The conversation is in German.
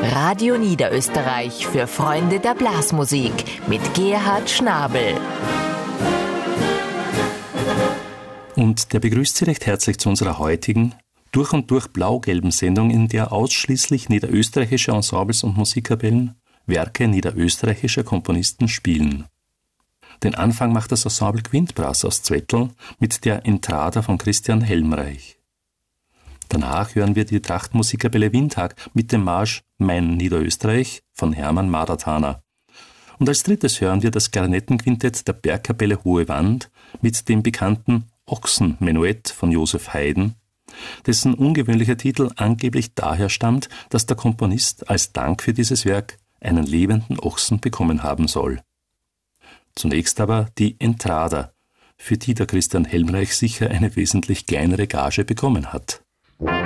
Radio Niederösterreich für Freunde der Blasmusik mit Gerhard Schnabel. Und der begrüßt Sie recht herzlich zu unserer heutigen, durch und durch blau-gelben Sendung, in der ausschließlich niederösterreichische Ensembles und Musikkapellen Werke niederösterreichischer Komponisten spielen. Den Anfang macht das Ensemble Quintbrass aus Zwettl mit der Entrada von Christian Helmreich. Danach hören wir die Trachtmusikkapelle Windhag mit dem Marsch Mein Niederösterreich von Hermann Marathaner. Und als drittes hören wir das Klarinettenquintett der Bergkapelle Hohe Wand mit dem bekannten Ochsenmenuett von Josef Haydn, dessen ungewöhnlicher Titel angeblich daher stammt, dass der Komponist als Dank für dieses Werk einen lebenden Ochsen bekommen haben soll. Zunächst aber die Entrada, für die der Christian Helmreich sicher eine wesentlich kleinere Gage bekommen hat.